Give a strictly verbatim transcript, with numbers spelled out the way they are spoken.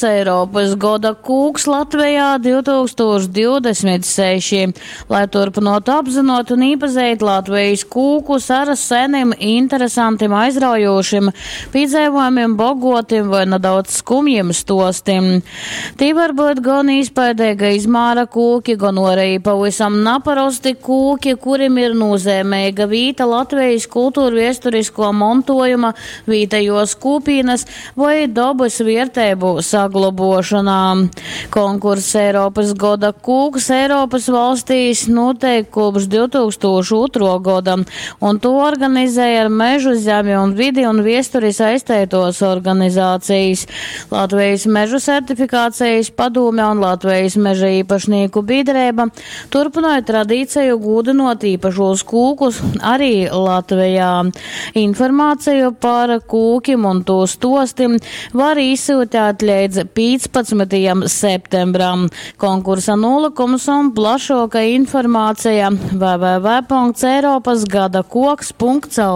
Eiropas gada kūks Latvijā divtūkstoši divdesmit seši, lai turpinot apzinot un īpazīt Latvijas kūkus ar seniem, interesantiem, aizraujošiem piedzīvojumiem, bogotiem vai nedaudz skumjiem stostiem. Tī var būt gan izpēdēga izmāra kūki, gan arī pavisam naparosti kūki, kuriem ir nozīmīga vīta Latvijas kultūra viesturisko montojuma, vītajos kūpīnas vai dabas vērtību saglobošanā. Konkurss Eiropas gada kūks Eiropas valstīs notiek kopš divtūkstoši otrā gada, un to organizēja ar mežu, zemi un vidi un viesturi saistētos organizācijas. Latvijas mežu certifikācijas padome un Latvijas meža īpašnieku biedrība turpināja tradīciju gūdinot īpašos kūkus arī Latvijā. Informāciju par kūkim un to stostim var izsūtīt līdz piecpadsmitajam septembram. Konkursa nolikums un plašāka informācija w w w punkts eiropas gada koks punkts l v.